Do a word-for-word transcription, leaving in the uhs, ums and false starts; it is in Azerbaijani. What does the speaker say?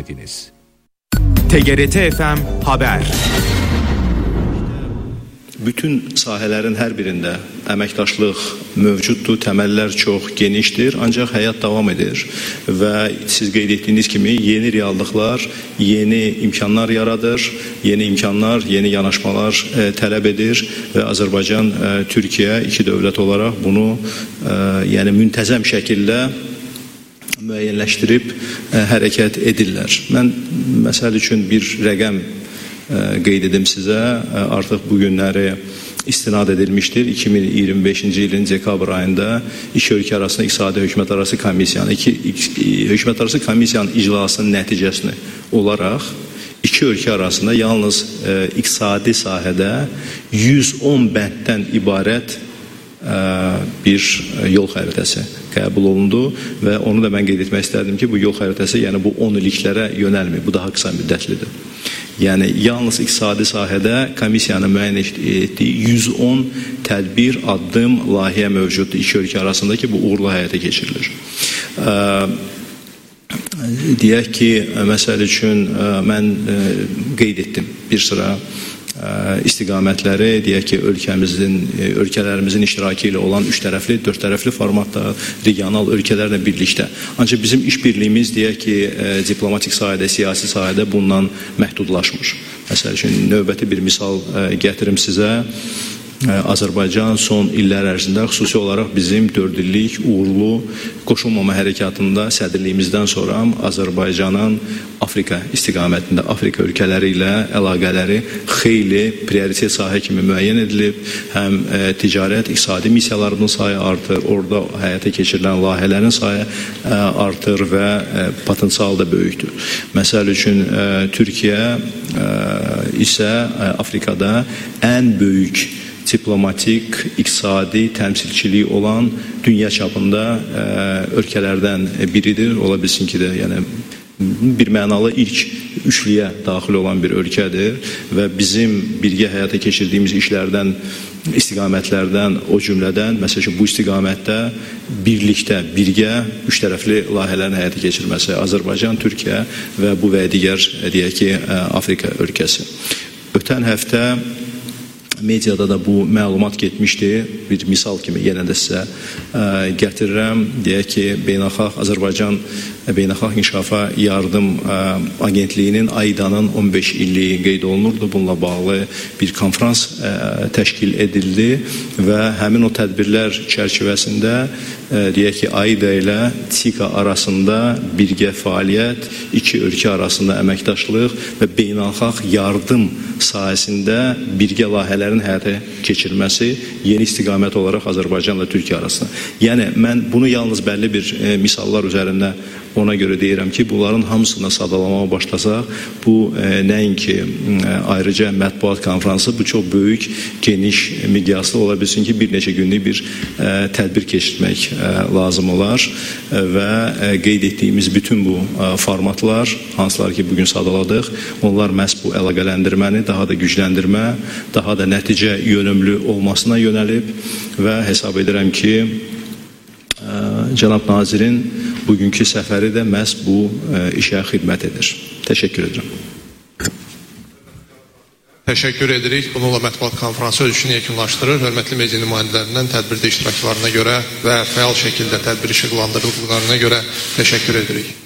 dinlediniz. T G R T F M Haber. Bütün sahələrin hər birində əməkdaşlıq mövcuddur, təməllər çox genişdir, ancaq həyat davam edir və siz qeyd etdiyiniz kimi yeni reallıqlar, yeni imkanlar yaradır, yeni imkanlar, yeni yanaşmalar e, tələb edir və Azərbaycan, e, Türkiyə iki dövlət olaraq bunu e, yəni müntəzəm şəkildə müəyyənləşdirib e, hərəkət edirlər. Mən məsəl üçün bir rəqəm qeyd edim sizə, artıq bu günləri istinad edilmişdir. iki min iyirmi beşinci ilin dekabr ayında iki ölkə arasında İqtisadi Hökumət Arası Komissiyanın, iki, Hökumət Arası Komissiyanın iclasının nəticəsini olaraq iki ölkə arasında yalnız e, iqtisadi sahədə yüz on bənddən ibarət e, bir yol xəritəsi qəbul olundu və onu da mən qeyd etmək istərdim ki, bu yol xəritəsi yəni bu on illiklərə yönəlmir, bu daha qısa müddətlidir. Yəni yalnız iqtisadi sahədə komissiyanın müəyyən etdiyi yüz on tədbir, addım, layihə mövcuddur iki ölkə arasında ki, bu uğurla həyata keçirilir. Ə, deyək ki, məsəl üçün ə, mən ə, qeyd etdim bir sıra istiqamətləri, deyək ki, ölkəmizin, ölkələrimizin iştirakı ilə olan üç tərəfli, dörd tərəfli formatda, regional ölkələrlə birlikdə. Ancaq bizim işbirliyimiz, deyək ki, diplomatik sahədə, siyasi sahədə bundan məhdudlaşmır. Məsəl üçün, növbəti bir misal gətirim sizə. Azərbaycan son illər ərzində xüsusi olaraq bizim dörd illik uğurlu qoşulmama hərəkatında sədrliyimizdən sonra Azərbaycanın Afrika istiqamətində, Afrika ölkələri ilə əlaqələri xeyli prioritet sahə kimi müəyyən edilib. Həm e, ticarət, iqtisadi missiyalarının sayı artır, orada həyata keçirilən layihələrin sayı e, artır və e, potensial da böyükdür. Məsəl üçün e, Türkiyə e, isə e, Afrikada ən böyük diplomatik, iqtisadi təmsilçiliyi olan dünya çapında ə, ölkələrdən biridir. Ola bilsin ki də, yəni bir mənalı ilk üçlüyə daxil olan bir ölkədir və bizim birgə həyata keçirdiyimiz işlərdən, istiqamətlərdən, o cümlədən, məsələn, bu istiqamətdə birlikdə, birgə üç tərəfli layihələrin həyata keçirməsi, Azərbaycan, Türkiyə və bu və digər, deyək ki, Afrika ölkəsi. Ötən həftə mediada da bu məlumat getmişdi. Bir misal kimi yenə də sizə ə, gətirirəm. Deyək ki, Beynəlxalq Azərbaycan Beynəlxalq İnkişafa Yardım ə, Agentliyinin AIDA-nın on beş illiyi qeyd olunurdu. Bununla bağlı bir konferans ə, təşkil edildi və həmin o tədbirlər çərçivəsində ə, deyək ki, AIDA ilə TİKA arasında birgə fəaliyyət, iki ölkə arasında əməkdaşlıq və beynəlxalq yardım sahəsində birgə layihələrin həyata keçirilməsi yeni istiqamət olaraq Azərbaycanla Türkiyə arasında. Yəni mən bunu yalnız bəlli bir e, misallar üzərində ona görə deyirəm ki, bunların hamısına sadalamaya başlasaq, bu e, nəinki e, ayrıca mətbuat konfransı, bu çox böyük, geniş, miqyaslı ola bilsin ki, bir neçə günlük bir e, tədbir keçirmək e, lazım olar e, və e, qeyd etdiyimiz bütün bu e, formatlar, hansılar ki, bugün sadaladıq, onlar məhz bu əlaqələndirməni daha da gücləndirmə, daha da nəticə yönümlü olmasına yönəlib və hesab edirəm ki, ə, cənab nazirin bugünkü səfəri də məhz bu ə, işə xidmət edir. Təşəkkür edirəm. Təşəkkür edirik. Bununla mətbuat konfransı öz işini yekunlaşdırır. Hörmətli media nümayəndələrindən tədbirdə iştirakçılarına görə və fəal şəkildə tədbir işıqlandırıldıqlarına görə təşəkkür edirik.